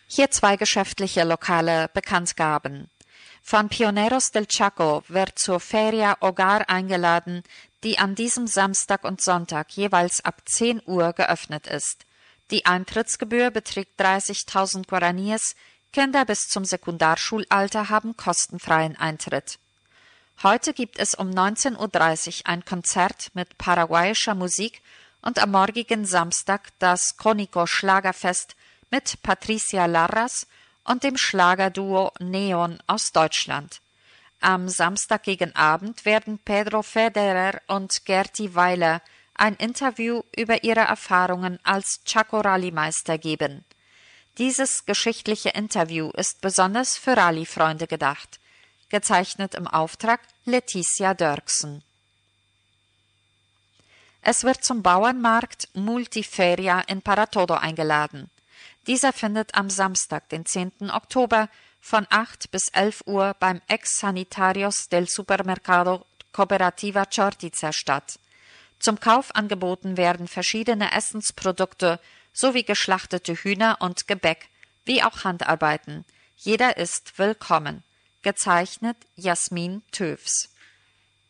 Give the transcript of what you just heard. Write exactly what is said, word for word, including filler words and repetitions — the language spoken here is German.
Hier zwei geschäftliche lokale Bekanntgaben. Von Pioneros del Chaco wird zur Feria Hogar eingeladen, die an diesem Samstag und Sonntag jeweils ab zehn Uhr geöffnet ist. Die Eintrittsgebühr beträgt dreißigtausend Guaraníes, Kinder bis zum Sekundarschulalter haben kostenfreien Eintritt. Heute gibt es um neunzehn Uhr dreißig ein Konzert mit paraguayischer Musik und am morgigen Samstag das Cónico Schlagerfest mit Patricia Larraz und dem Schlagerduo Neon aus Deutschland. Am Samstag gegen Abend werden Pedro Federer und Gerti Weiler ein Interview über ihre Erfahrungen als Chaco-Rallye-Meister geben. Dieses geschichtliche Interview ist besonders für Rallye-Freunde gedacht. Gezeichnet im Auftrag Leticia Dörksen. Es wird zum Bauernmarkt Multiferia in Paratodo eingeladen. Dieser findet am Samstag, den zehnten Oktober, von acht bis elf Uhr beim Ex-Sanitarios del Supermercado Cooperativa Chortica statt. Zum Kauf angeboten werden verschiedene Essensprodukte sowie geschlachtete Hühner und Gebäck, wie auch Handarbeiten. Jeder ist willkommen. Gezeichnet Jasmin Töfs.